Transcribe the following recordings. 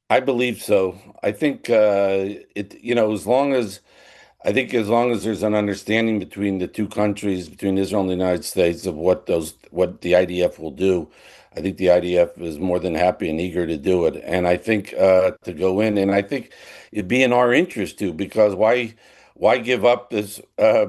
I believe so. I think as long as as long as there's an understanding between the two countries, between Israel and the United States, of what the IDF will do, I think the IDF is more than happy and eager to do it. And I think to go in, and I think it'd be in our interest too, because why give up this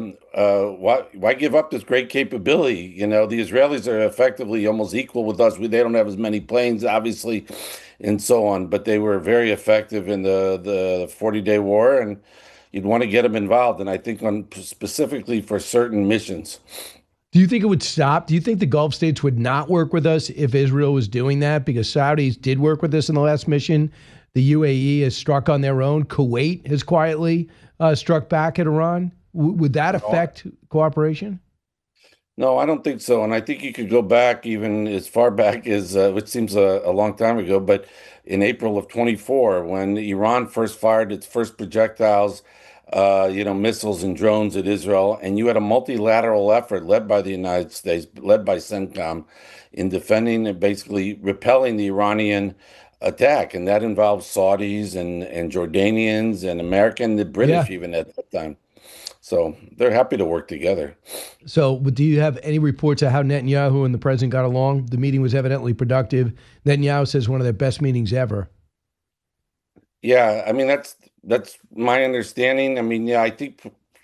why give up this great capability? The Israelis are effectively almost equal with us. They don't have as many planes, obviously, and so on, but they were very effective in the 40-day war, and you'd want to get them involved. And I think on specifically for certain missions. Do you think it would stop? Do you think the Gulf states would not work with us if Israel was doing that? Because Saudis did work with us in the last mission. The UAE has struck on their own. Kuwait has quietly struck back at Iran. Would that No, affect cooperation? no, I don't think so. And I think you could go back even as far back as, which seems a long time ago, but in April of 24, when Iran first fired its first projectiles, missiles and drones at Israel, and you had a multilateral effort led by the United States, led by CENTCOM, in defending and basically repelling the Iranian attack. And that involves Saudis and Jordanians and American, the Yeah. British even at that time. So they're happy to work together. So, do you have any reports of how Netanyahu and the president got along? The meeting was evidently productive. Netanyahu says one of their best meetings ever. Yeah, I mean that's my understanding. I mean, yeah, I think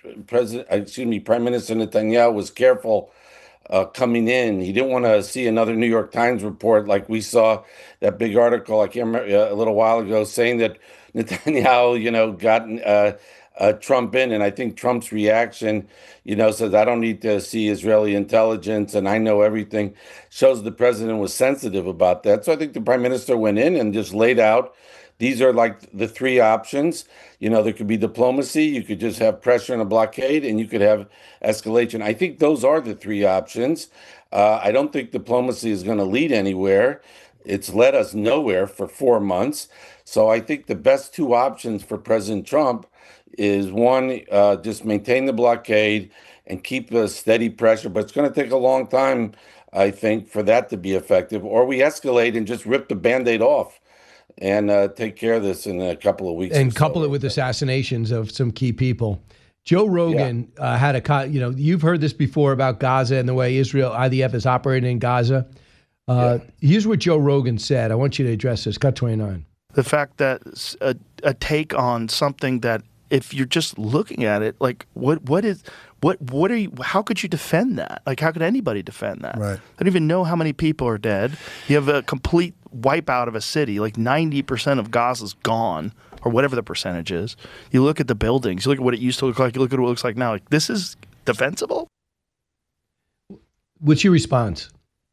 Prime Minister Netanyahu was careful coming in. He didn't want to see another New York Times report like we saw that big article I can't remember a little while ago saying that Netanyahu, got Trump in, and I think Trump's reaction, says I don't need to see Israeli intelligence and I know everything, shows the president was sensitive about that. So I think the prime minister went in and just laid out. These are like the three options. There could be diplomacy, you could just have pressure and a blockade, and you could have escalation. I think those are the three options. I don't think diplomacy is going to lead anywhere. It's led us nowhere for 4 months. So I think the best two options for President Trump is one, just maintain the blockade and keep a steady pressure. But it's going to take a long time, I think, for that to be effective. Or we escalate and just rip the band-aid off and take care of this in a couple of weeks or And couple it so. with assassinations of some key people. Joe Yeah, Rogan had you've heard this before about Gaza and the way Israel IDF is operating in Gaza. yeah. Here's what Joe Rogan said. I want you to address this. Cut 29. The fact that a take on something that, if you're just looking at it, like what are you? How could you defend that? Like, how could anybody defend that? Right. I don't even know how many people are dead. You have a complete wipeout of a city. Like 90% of Gaza's gone, or whatever the percentage is. You look at the buildings. You look at what it used to look like. You look at what it looks like now. Like, this is defensible. What's your response?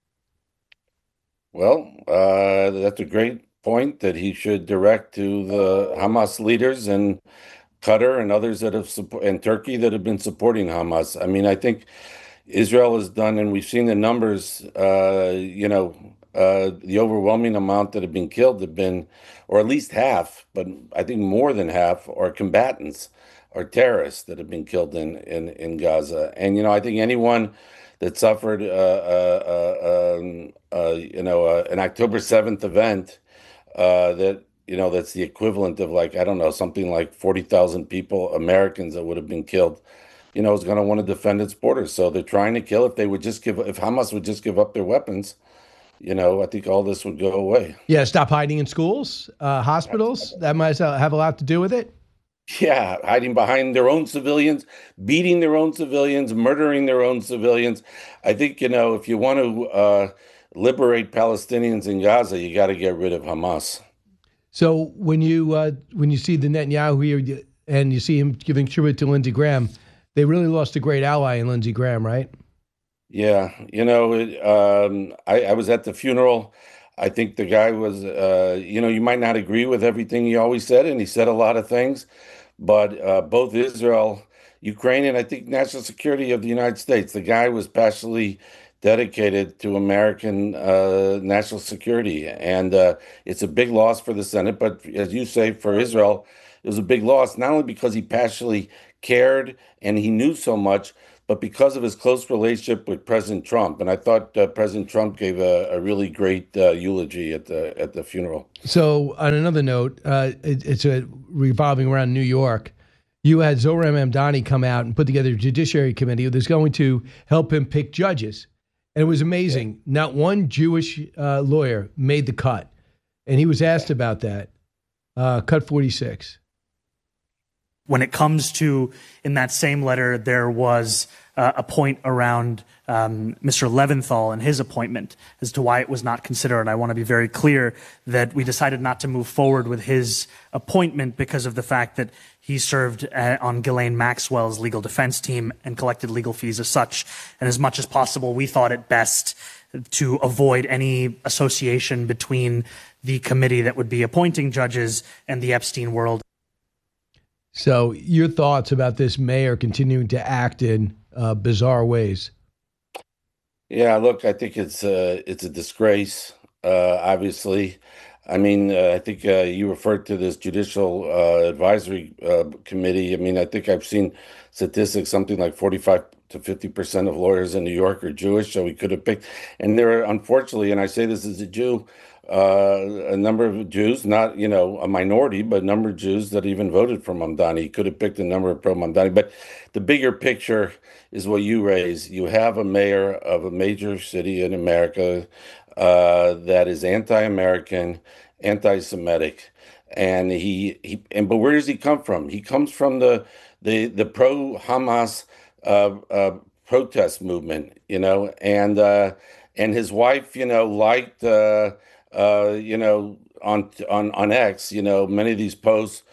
Well, that's a great point that he should direct to the Hamas leaders and Qatar and others that have support and Turkey that have been supporting Hamas. I mean, I think Israel has done, and we've seen the numbers. The overwhelming amount that have been killed have been, or at least half, but I think more than half are combatants or terrorists that have been killed in Gaza. And I think anyone that suffered an October 7th event that's the equivalent of, like, I don't know, something like 40,000 people, Americans, that would have been killed, is going to want to defend its borders. So they're trying to kill. If Hamas would just give up their weapons, I think all this would go away. Yeah, stop hiding in schools, hospitals. That might have a lot to do with it. Yeah, hiding behind their own civilians, beating their own civilians, murdering their own civilians. I think, if you want to liberate Palestinians in Gaza, you got to get rid of Hamas. So when you see the Netanyahu here and you see him giving tribute to Lindsey Graham, they really lost a great ally in Lindsey Graham, right? Yeah, I was at the funeral. I think the guy was, you might not agree with everything he always said, and he said a lot of things, but both Israel, Ukraine, and I think national security of the United States, the guy was passionately dedicated to American national security. And it's a big loss for the Senate, but as you say, for Israel, it was a big loss, not only because he passionately cared and he knew so much, but because of his close relationship with President Trump. And I thought President Trump gave a really great eulogy at the funeral. So, on another note, it's a revolving around New York. You had Zohran Mamdani come out and put together a judiciary committee that's going to help him pick judges. And it was amazing. Not one Jewish lawyer made the cut. And he was asked about that. Cut 46. When it comes to, in that same letter, there was a point around Mr. Leventhal and his appointment as to why it was not considered. I want to be very clear that we decided not to move forward with his appointment because of the fact that he served on Ghislaine Maxwell's legal defense team and collected legal fees as such. And as much as possible, we thought it best to avoid any association between the committee that would be appointing judges and the Epstein world. So your thoughts about this mayor continuing to act in bizarre ways? Yeah, look, I think it's a disgrace, obviously. I mean, I think you referred to this judicial advisory committee. I mean, I think I've seen statistics, something like 45 to 50% of lawyers in New York are Jewish, so we could have picked. And there are, unfortunately, and I say this as a Jew, a number of Jews, not, a minority, but a number of Jews that even voted for Mamdani. He could have picked a number of pro-Mamdani. But the bigger picture is what you raise. You have a mayor of a major city in America that is anti-American, anti-Semitic. And but where does he come from? He comes from the pro-Hamas protest movement, and his wife, liked on X, many of these posts,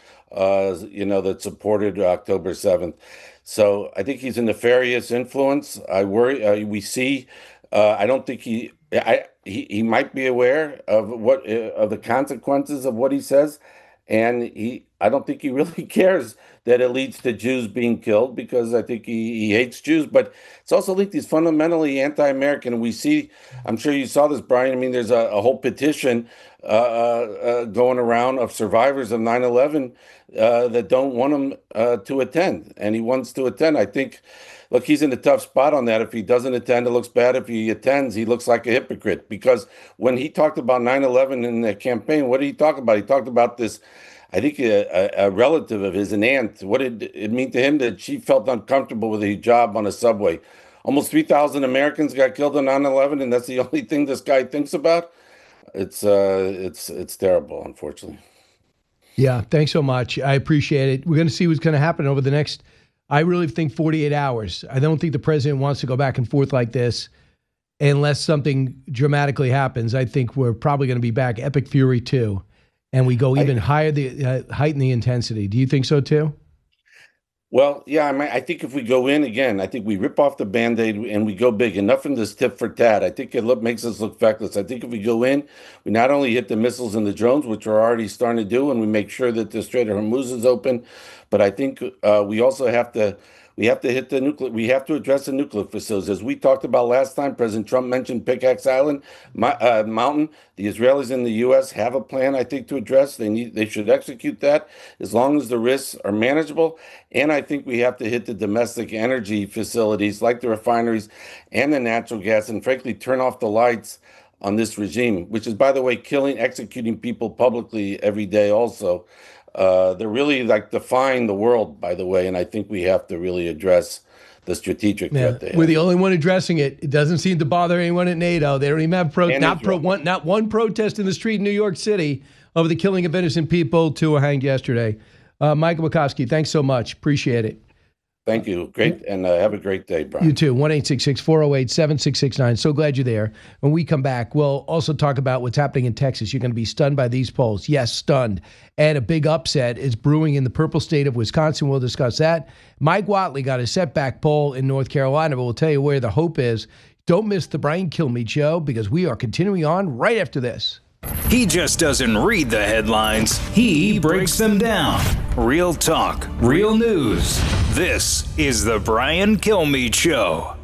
that supported October 7th. So I think he's a nefarious influence. I worry. We see. I don't think he might be aware of of the consequences of what he says, and I don't think he really cares that it leads to Jews being killed, because I think he hates Jews, but it's also linked. He's fundamentally anti-American. And we see, I'm sure you saw this, Brian. I mean, there's a whole petition going around of survivors of 9/11 that don't want him to attend, and he wants to attend. I think, look, he's in a tough spot on that. If he doesn't attend, it looks bad. If he attends, he looks like a hypocrite, because when he talked about 9/11 in the campaign, what did he talk about? He talked about this, I think a relative of his, an aunt. What did it mean to him that she felt uncomfortable with a hijab on a subway? Almost 3,000 Americans got killed on 9/11, and that's the only thing this guy thinks about. It's terrible, unfortunately. Yeah, thanks so much. I appreciate it. We're going to see what's going to happen over the next, I really think, 48 hours. I don't think the president wants to go back and forth like this unless something dramatically happens. I think we're probably going to be back Epic Fury 2. And we go even higher, heighten the intensity. Do you think so too? Well, yeah, I think if we go in again, I think we rip off the Band-Aid and we go big. Enough from this tit for tat. I think it makes us look feckless. I think if we go in, we not only hit the missiles and the drones, which we're already starting to do, and we make sure that the Strait of Hormuz is open, but I think we also have to hit the nuclear. We have to address the nuclear facilities. As we talked about last time, President Trump mentioned Pickaxe Island Mountain. The Israelis in the U.S. have a plan, I think, to address. They should execute that as long as the risks are manageable. And I think we have to hit the domestic energy facilities like the refineries and the natural gas, and frankly, turn off the lights on this regime, which is, by the way, executing people publicly every day also. They're really defying the world, by the way, and I think we have to really address the strategic threat they have. We're the only one addressing it. It doesn't seem to bother anyone at NATO. They don't even have not one protest in the street in New York City over the killing of innocent people. 2 were hanged yesterday. Michael McCoskey, thanks so much. Appreciate it. Thank you. Great. And have a great day, Brian. You too. 1-866-408-7669. So glad you're there. When we come back, we'll also talk about what's happening in Texas. You're going to be stunned by these polls. Yes, stunned. And a big upset is brewing in the purple state of Wisconsin. We'll discuss that. Mike Whatley got a setback poll in North Carolina, but we'll tell you where the hope is. Don't miss the Brian Kilmeade Show, because we are continuing on right after this. He just doesn't read the headlines. He breaks them down. Real talk, real news. This is the Brian Kilmeade Show.